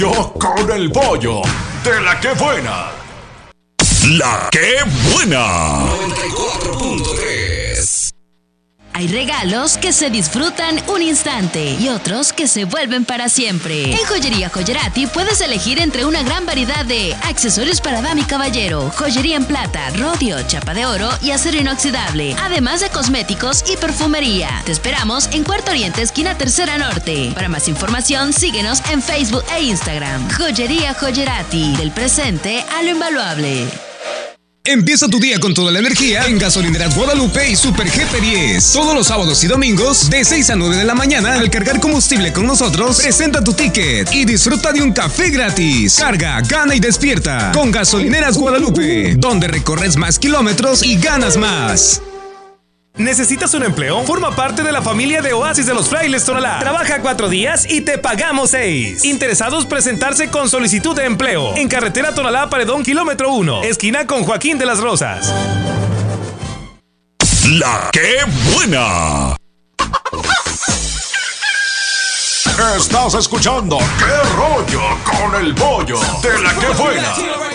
Yo con el pollo de la que buena. La que buena. 94.3. Hay regalos que se disfrutan un instante y otros que se vuelven para siempre. En Joyería Joyerati puedes elegir entre una gran variedad de accesorios para dama y caballero, joyería en plata, rodio, chapa de oro y acero inoxidable, además de cosméticos y perfumería. Te esperamos en Cuarto Oriente, esquina Tercera Norte. Para más información, síguenos en Facebook e Instagram. Joyería Joyerati, del presente a lo invaluable. Empieza tu día con toda la energía en Gasolineras Guadalupe y Super GP10. Todos los sábados y domingos de 6 a 9 de la mañana, al cargar combustible con nosotros, presenta tu ticket y disfruta de un café gratis. Carga, gana y despierta con Gasolineras Guadalupe, donde recorres más kilómetros y ganas más. ¿Necesitas un empleo? Forma parte de la familia de Oasis de los Frailes Tonalá. Trabaja 4 días y te pagamos 6. Interesados presentarse con solicitud de empleo. En carretera Tonalá Paredón, kilómetro 1, esquina con Joaquín de las Rosas. La que buena. Estás escuchando ¿Qué rollo con el pollo de la que buena?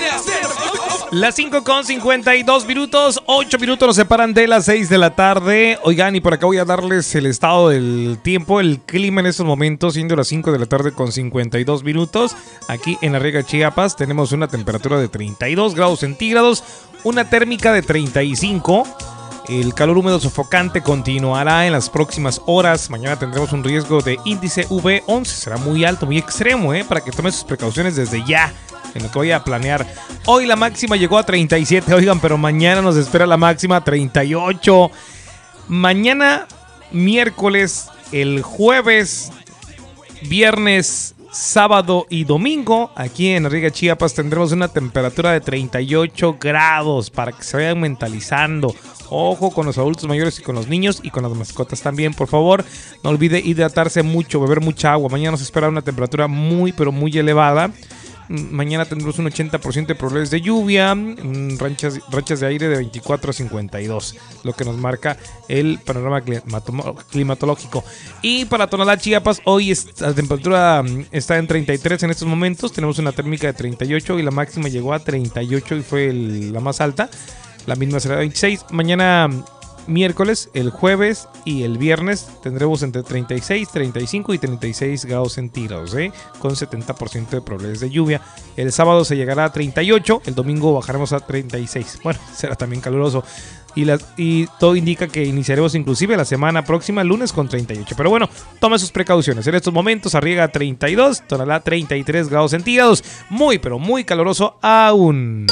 Las 5:52 minutos, 8 minutos nos separan de las 6 de la tarde. Oigan, y por acá voy a darles el estado del tiempo, el clima en estos momentos, siendo las 5 de la tarde con 52 minutos. Aquí en Arriaga, Chiapas, tenemos una temperatura de 32 grados centígrados, una térmica de 35. El calor húmedo sofocante continuará en las próximas horas. Mañana tendremos un riesgo de índice V11. Será muy alto, muy extremo, para que tomen sus precauciones desde ya en lo que voy a planear. Hoy la máxima llegó a 37, oigan, pero mañana nos espera la máxima 38. Mañana, miércoles, el jueves, viernes, sábado y domingo, aquí en Arriaga, Chiapas, tendremos una temperatura de 38 grados para que se vayan mentalizando. Ojo con los adultos mayores y con los niños y con las mascotas también, por favor. No olvide hidratarse mucho, beber mucha agua. Mañana nos espera una temperatura muy, pero muy elevada. Mañana tendremos un 80% de probabilidades de lluvia, rachas de aire de 24 a 52, lo que nos marca el panorama climatológico. Y para Tonalá, Chiapas, hoy la temperatura está en 33 en estos momentos. Tenemos una térmica de 38 y la máxima llegó a 38 y fue la más alta. La misma será 26. Mañana miércoles, el jueves y el viernes tendremos entre 36, 35 y 36 grados centígrados, con 70% de probabilidades de lluvia. El sábado se llegará a 38, el domingo bajaremos a 36. Bueno, será también caluroso. Y todo indica que iniciaremos inclusive la semana próxima, lunes, con 38. Pero bueno, tome sus precauciones. En estos momentos, Arriaga 32, Tonalá 33 grados centígrados. Muy, pero muy caluroso aún.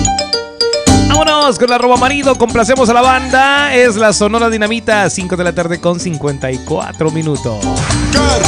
Vámonos con la Roba Marido, complacemos a la banda. Es la Sonora Dinamita, 5 de la tarde con 54 minutos. ¡Qué